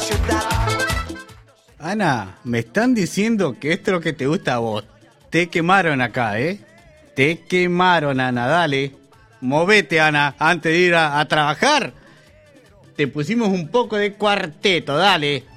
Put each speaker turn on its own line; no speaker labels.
Ana, me están diciendo que esto es lo que te gusta a vos. Te quemaron acá, ¿eh? Te quemaron, Ana, dale. Movete, Ana, antes de ir a trabajar. Te pusimos un poco de cuarteto, dale.